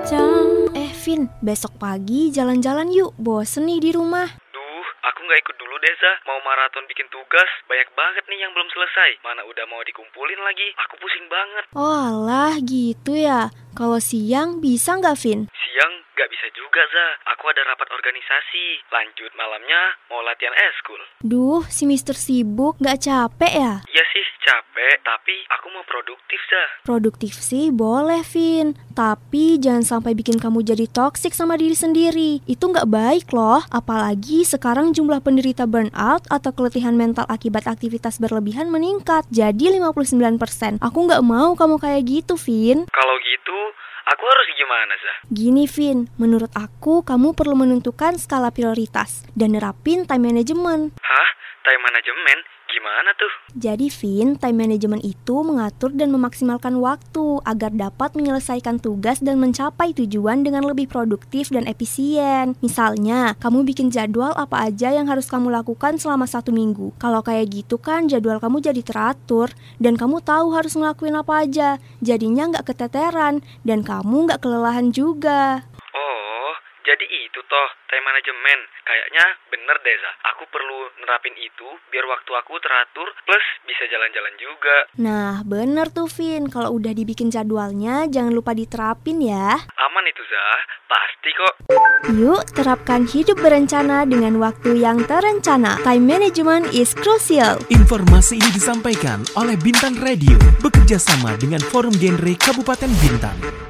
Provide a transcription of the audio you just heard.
Vin, besok pagi jalan-jalan yuk. Bosen nih di rumah. Aku nggak ikut dulu deh, Za. Mau maraton bikin tugas, banyak banget nih yang belum selesai. Mana udah mau dikumpulin lagi. Aku pusing banget. Oh alah, gitu ya. Kalau siang bisa nggak, Vin? Siang nggak bisa juga, Za. Aku ada rapat organisasi. Lanjut malamnya mau latihan eskul. Duh, si Mister sibuk, nggak capek ya? Iya sih, capek. Tapi aku mau produktif, Za. Produktif sih boleh, Vin. Tapi jangan sampai bikin kamu jadi toksik sama diri sendiri. Itu nggak baik loh. Apalagi sekarang jumlah penderita burnout atau keletihan mental akibat aktivitas berlebihan meningkat. Jadi 59%. Aku nggak mau kamu kayak gitu, Vin. Kalau gitu, aku harus gimana, Za? Gini, Vin. Menurut aku, kamu perlu menentukan skala prioritas dan nerapin time management. Hah? Time management? Gimana tuh? Jadi, Vin, time management itu mengatur dan memaksimalkan waktu agar dapat menyelesaikan tugas dan mencapai tujuan dengan lebih produktif dan efisien. Misalnya, kamu bikin jadwal apa aja yang harus kamu lakukan selama 1 minggu. Kalau kayak gitu kan jadwal kamu jadi teratur dan kamu tahu harus ngelakuin apa aja. Jadinya nggak keteteran dan kamu nggak kelelahan juga. Oh, jadi itu toh time management. Kayaknya bener deh, Za. Aku perlu nerapin itu biar waktu aku teratur plus bisa jalan-jalan juga. Nah, bener tuh, Vin. Kalau udah dibikin jadwalnya, jangan lupa diterapin ya. Aman itu, Za. Pasti kok. Yuk, terapkan hidup berencana dengan waktu yang terencana. Time management is crucial. Informasi ini disampaikan oleh Bintan Radio bekerja sama dengan Forum Genre Kabupaten Bintan.